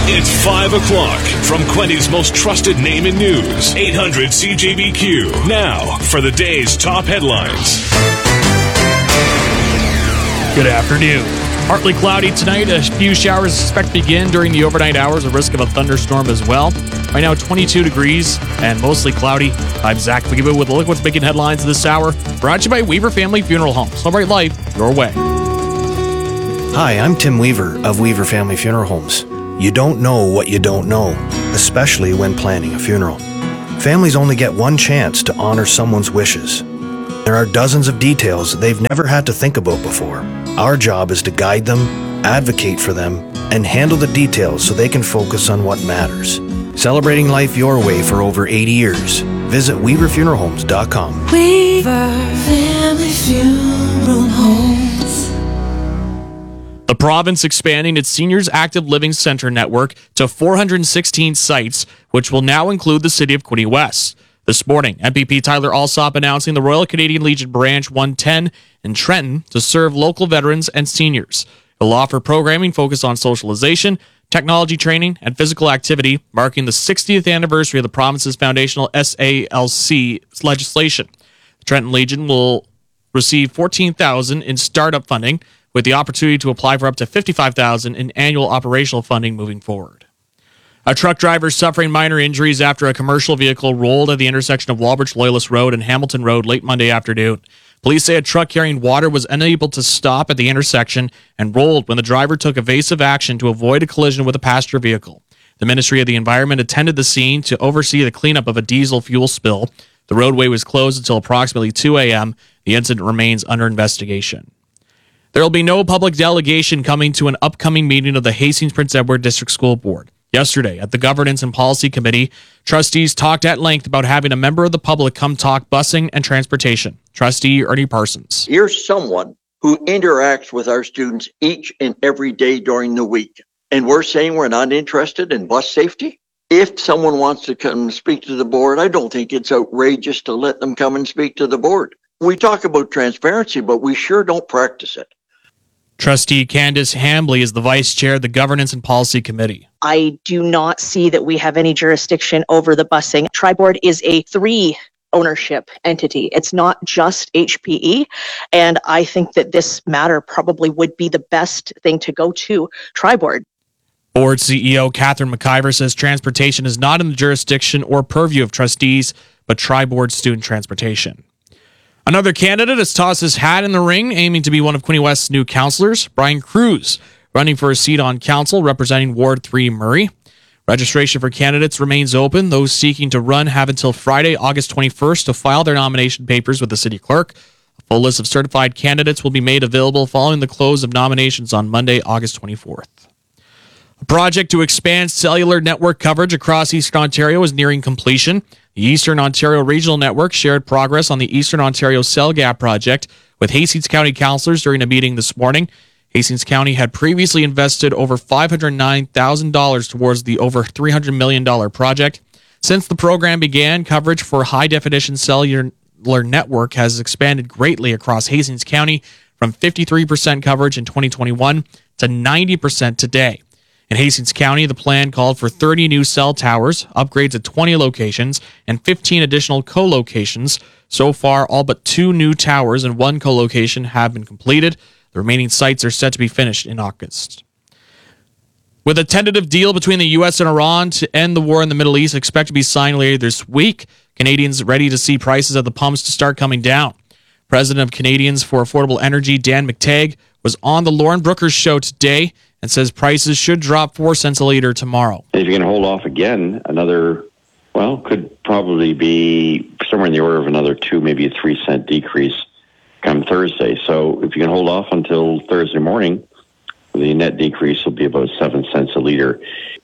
It's 5 o'clock from Quenty's most trusted name in news, 800 CJBQ. Now, for the day's top headlines. Good afternoon. Partly cloudy tonight. A few showers expect to begin during the overnight hours. A risk of a thunderstorm as well. Right now, 22 degrees and mostly cloudy. I'm Zach Pagiba with a look at what's making headlines this hour. Brought to you by Weaver Family Funeral Home. Celebrate life your way. Hi, I'm Tim Weaver of Weaver Family Funeral Homes. You don't know what you don't know, especially when planning a funeral. Families only get one chance to honor someone's wishes. There are dozens of details they've never had to think about before. Our job is to guide them, advocate for them, and handle the details so they can focus on what matters. Celebrating life your way for over 80 years. Visit WeaverFuneralHomes.com. Weaver Family Funeral Homes. The province expanding its Seniors Active Living Center network to 416 sites, which will now include the city of Quinte West. This morning, MPP Tyler Alsop announcing the Royal Canadian Legion Branch 110 in Trenton to serve local veterans and seniors. It will offer programming focused on socialization, technology training, and physical activity, marking the 60th anniversary of the province's foundational SALC legislation. The Trenton Legion will receive $14,000 in startup funding, with the opportunity to apply for up to $55,000 in annual operational funding moving forward. A truck driver suffering minor injuries after a commercial vehicle rolled at the intersection of Walbridge Loyalist Road and Hamilton Road late Monday afternoon. Police say a truck carrying water was unable to stop at the intersection and rolled when the driver took evasive action to avoid a collision with a passenger vehicle. The Ministry of the Environment attended the scene to oversee the cleanup of a diesel fuel spill. The roadway was closed until approximately 2 a.m. The incident remains under investigation. There will be no public delegation coming to an upcoming meeting of the Hastings Prince Edward District School Board. Yesterday, at the Governance and Policy Committee, trustees talked at length about having a member of the public come talk busing and transportation. Trustee Ernie Parsons. You're someone who interacts with our students each and every day during the week. And we're saying we're not interested in bus safety? If someone wants to come speak to the board, I don't think it's outrageous to let them come and speak to the board. We talk about transparency, but we sure don't practice it. Trustee Candace Hambley is the vice chair of the Governance and Policy Committee. I do not see that we have any jurisdiction over the busing. Tri-Board is a 3 ownership entity. It's not just HPE. And I think that this matter probably would be the best thing to go to Tri-Board. Board CEO Catherine McIver says transportation is not in the jurisdiction or purview of trustees, but Tri-Board student transportation. Another candidate has tossed his hat in the ring, aiming to be one of Quinte West's new councillors, Brian Cruz, running for a seat on council representing Ward 3 Murray. Registration for candidates remains open. Those seeking to run have until Friday, August 21st to file their nomination papers with the city clerk. A full list of certified candidates will be made available following the close of nominations on Monday, August 24th. A project to expand cellular network coverage across Eastern Ontario is nearing completion. The Eastern Ontario Regional Network shared progress on the Eastern Ontario Cell Gap project with Hastings County councillors during a meeting this morning. Hastings County had previously invested over $509,000 towards the over $300 million project. Since the program began, coverage for high-definition cellular network has expanded greatly across Hastings County from 53% coverage in 2021 to 90% today. In Hastings County, the plan called for 30 new cell towers, upgrades at 20 locations, and 15 additional co-locations. So far, all but 2 new towers and 1 co-location have been completed. The remaining sites are set to be finished in August. With a tentative deal between the U.S. and Iran to end the war in the Middle East expected to be signed later this week, Canadians ready to see prices at the pumps to start coming down. President of Canadians for Affordable Energy, Dan McTagg, was on the Lauren Brookers show today and says prices should drop 4 cents a liter tomorrow. If you're going to hold off again, could probably be somewhere in the order of another 2, maybe a 3 cent decrease come Thursday. So if you can hold off until Thursday morning, the net decrease will be about 7 cents a liter.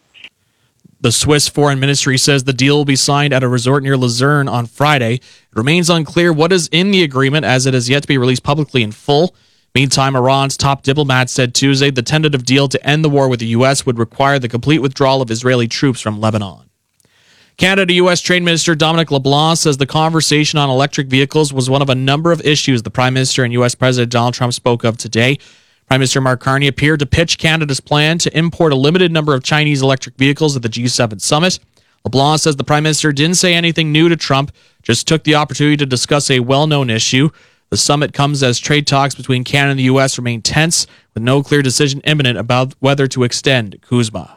The Swiss Foreign Ministry says the deal will be signed at a resort near Luzerne on Friday. It remains unclear what is in the agreement as it has yet to be released publicly in full. Meantime, Iran's top diplomat said Tuesday the tentative deal to end the war with the U.S. would require the complete withdrawal of Israeli troops from Lebanon. Canada-U.S. Trade Minister Dominic LeBlanc says the conversation on electric vehicles was one of a number of issues the Prime Minister and U.S. President Donald Trump spoke of today. Prime Minister Mark Carney appeared to pitch Canada's plan to import a limited number of Chinese electric vehicles at the G7 summit. LeBlanc says the Prime Minister didn't say anything new to Trump, just took the opportunity to discuss a well-known issue. The summit comes as trade talks between Canada and the U.S. remain tense, with no clear decision imminent about whether to extend CUSMA.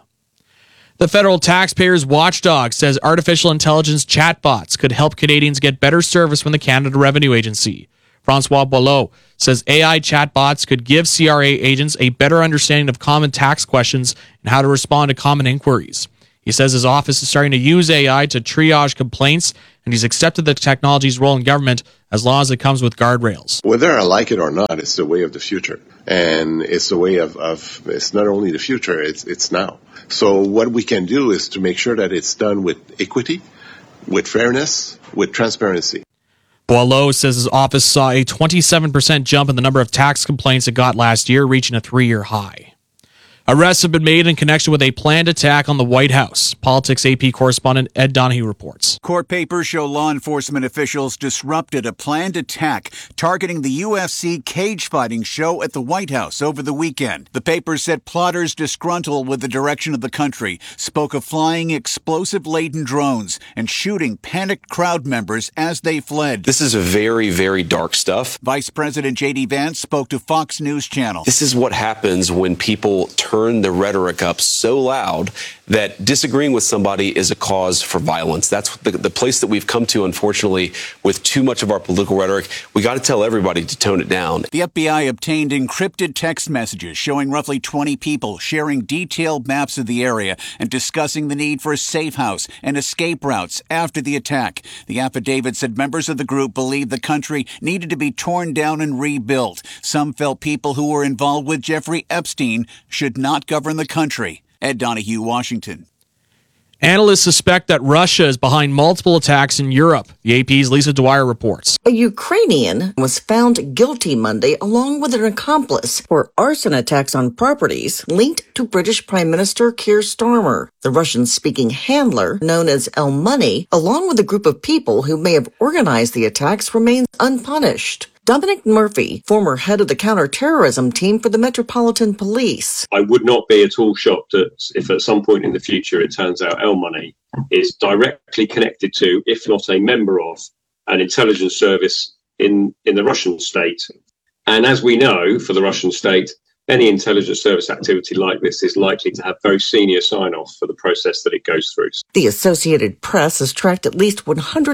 The federal taxpayers watchdog says artificial intelligence chatbots could help Canadians get better service from the Canada Revenue Agency. Francois Boileau says AI chatbots could give CRA agents a better understanding of common tax questions and how to respond to common inquiries. He says his office is starting to use AI to triage complaints, and he's accepted the technology's role in government as long as it comes with guardrails. Whether I like it or not, it's the way of the future. And it's the way of it's not only the future, it's now. So what we can do is to make sure that it's done with equity, with fairness, with transparency. Boileau says his office saw a 27% jump in the number of tax complaints it got last year, reaching a 3-year high. Arrests have been made in connection with a planned attack on the White House. Politics AP correspondent Ed Donahue reports. Court papers show law enforcement officials disrupted a planned attack targeting the UFC cage fighting show at the White House over the weekend. The papers said plotters disgruntled with the direction of the country spoke of flying explosive-laden drones and shooting panicked crowd members as they fled. This is very, very dark stuff. Vice President J.D. Vance spoke to Fox News Channel. This is what happens when people turn the rhetoric up so loud that disagreeing with somebody is a cause for violence. That's the place that we've come to, unfortunately, with too much of our political rhetoric. We got to tell everybody to tone it down. The FBI obtained encrypted text messages showing roughly 20 people sharing detailed maps of the area and discussing the need for a safe house and escape routes after the attack. The affidavit said members of the group believed the country needed to be torn down and rebuilt. Some felt people who were involved with Jeffrey Epstein should not govern the country. Ed Donahue, Washington. Analysts suspect that Russia is behind multiple attacks in Europe. The AP's Lisa Dwyer reports. A Ukrainian was found guilty Monday along with an accomplice for arson attacks on properties linked to British Prime Minister Keir Starmer. The Russian-speaking handler, known as El Money, along with a group of people who may have organized the attacks, remains unpunished. Dominic Murphy, former head of the counterterrorism team for the Metropolitan Police. I would not be at all shocked if at some point in the future it turns out El Money is directly connected to, if not a member of, an intelligence service in the Russian state. And as we know, for the Russian state, any intelligence service activity like this is likely to have very senior sign-off for the process that it goes through. The Associated Press has tracked at least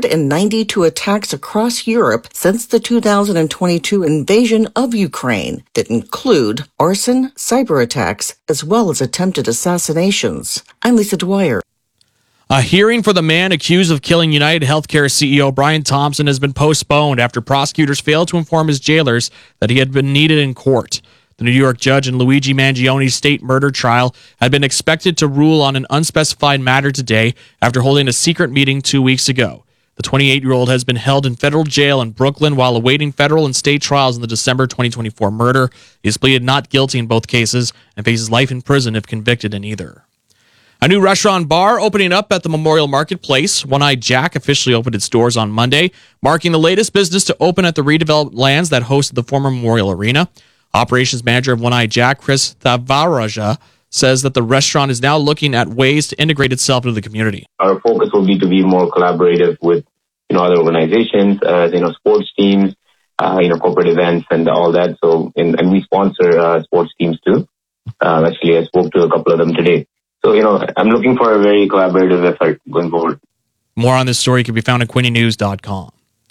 192 attacks across Europe since the 2022 invasion of Ukraine that include arson, cyber attacks, as well as attempted assassinations. I'm Lisa Dwyer. A hearing for the man accused of killing United Healthcare CEO Brian Thompson has been postponed after prosecutors failed to inform his jailers that he had been needed in court. The New York judge in Luigi Mangione's state murder trial had been expected to rule on an unspecified matter today after holding a secret meeting 2 weeks ago. The 28-year-old has been held in federal jail in Brooklyn while awaiting federal and state trials in the December 2024 murder. He has pleaded not guilty in both cases and faces life in prison if convicted in either. A new restaurant bar opening up at the Memorial Marketplace. One-Eyed Jack officially opened its doors on Monday, marking the latest business to open at the redeveloped lands that hosted the former Memorial Arena. Operations manager of One-Eyed Jack, Chris Thavaraja, says that the restaurant is now looking at ways to integrate itself into the community. Our focus will be to be more collaborative with, other organizations, sports teams, corporate events and all that. So, and we sponsor sports teams too. Actually, I spoke to a couple of them today. So, I'm looking for a very collaborative effort going forward. More on this story can be found at QuinnyNews.com.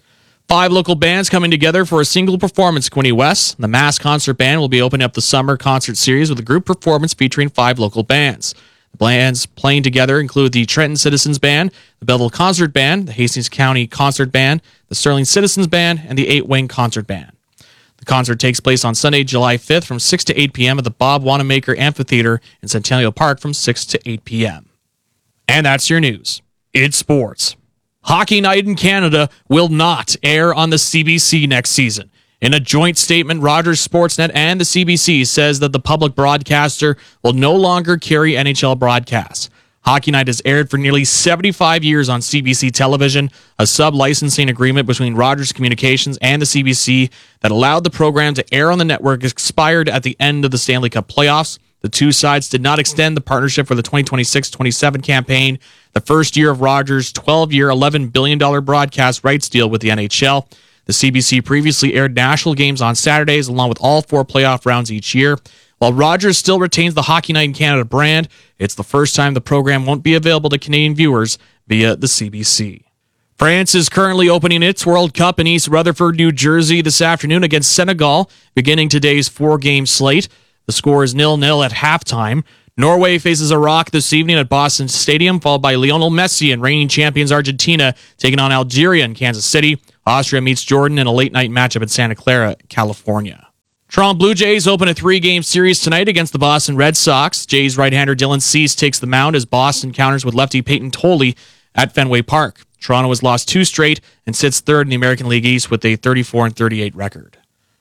5 local bands coming together for a single performance at Quinte West. The Mass Concert Band will be opening up the summer concert series with a group performance featuring 5 local bands. The bands playing together include the Trenton Citizens Band, the Belleville Concert Band, the Hastings County Concert Band, the Sterling Citizens Band, and the 8-Wing Concert Band. The concert takes place on Sunday, July 5th from 6 to 8 p.m. at the Bob Wanamaker Amphitheater in Centennial Park from 6 to 8 p.m. And that's your news. It's sports. Hockey Night in Canada will not air on the CBC next season. In a joint statement, Rogers Sportsnet and the CBC says that the public broadcaster will no longer carry NHL broadcasts. Hockey Night has aired for nearly 75 years on CBC television. A sub-licensing agreement between Rogers Communications and the CBC that allowed the program to air on the network expired at the end of the Stanley Cup playoffs. The two sides did not extend the partnership for the 2026-27 campaign, the first year of Rogers' 12-year, $11 billion broadcast rights deal with the NHL. The CBC previously aired national games on Saturdays, along with all 4 playoff rounds each year. While Rogers still retains the Hockey Night in Canada brand, it's the first time the program won't be available to Canadian viewers via the CBC. France is currently opening its World Cup in East Rutherford, New Jersey this afternoon against Senegal, beginning today's 4-game slate. The score is 0-0 at halftime. Norway faces Iraq this evening at Boston Stadium, followed by Lionel Messi and reigning champions Argentina taking on Algeria in Kansas City. Austria meets Jordan in a late-night matchup in Santa Clara, California. Toronto Blue Jays open a 3-game series tonight against the Boston Red Sox. Jays right-hander Dylan Cease takes the mound as Boston counters with lefty Peyton Tolley at Fenway Park. Toronto has lost 2 straight and sits third in the American League East with a 34-38 record.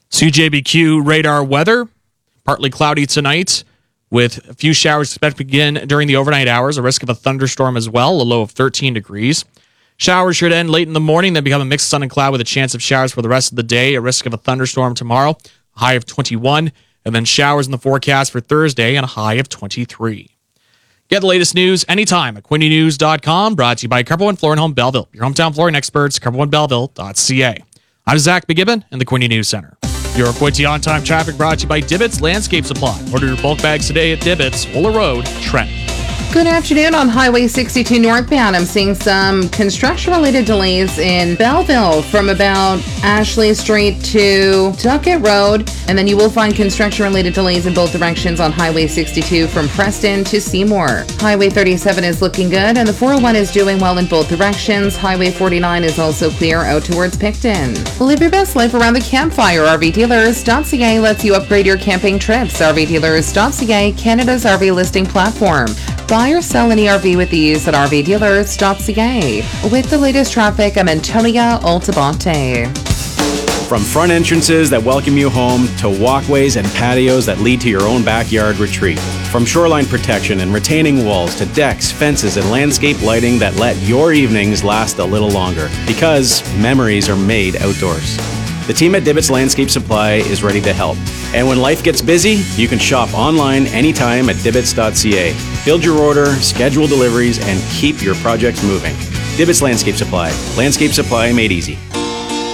CJBQ radar weather. Partly cloudy tonight with a few showers expected to begin during the overnight hours. A risk of a thunderstorm as well, a low of 13 degrees. Showers should end late in the morning, then become a mixed sun and cloud with a chance of showers for the rest of the day. A risk of a thunderstorm tomorrow, a high of 21. And then showers in the forecast for Thursday and a high of 23. Get the latest news anytime at QuintyNews.com. Brought to you by Carpo and Flooring Home Belleville. Your hometown flooring experts, CarpoandBelleville.ca. I'm Zach McGibbon in the Quinty News Center. Your Quinty on-time traffic brought to you by Dibbits Landscape Supply. Order your bulk bags today at Dibbits, Wooler Road, Trent. Good afternoon. On Highway 62 northbound, I'm seeing some construction-related delays in Belleville from about Ashley Street to Duckett Road, and then you will find construction-related delays in both directions on Highway 62 from Preston to Seymour. Highway 37 is looking good, and the 401 is doing well in both directions. Highway 49 is also clear out towards Picton. Live your best life around the campfire. RVDealers.ca lets you upgrade your camping trips. RVDealers.ca, Canada's RV listing platform. Buy or sell any RV with ease at RVDealers.ca. With the latest traffic, I'm Antonia Altabonte. From front entrances that welcome you home to walkways and patios that lead to your own backyard retreat. From shoreline protection and retaining walls to decks, fences, and landscape lighting that let your evenings last a little longer. Because memories are made outdoors. The team at Dibbits Landscape Supply is ready to help. And when life gets busy, you can shop online anytime at Dibbits.ca. Build your order, schedule deliveries, and keep your projects moving. Dibbits Landscape Supply. Landscape supply made easy.